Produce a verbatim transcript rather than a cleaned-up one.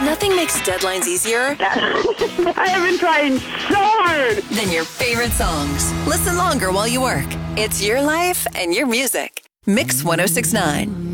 nothing makes deadlines easier I have been trying so hard. than your favorite songs. Listen longer while you work. It's your life and your music. Mix one oh six point nine.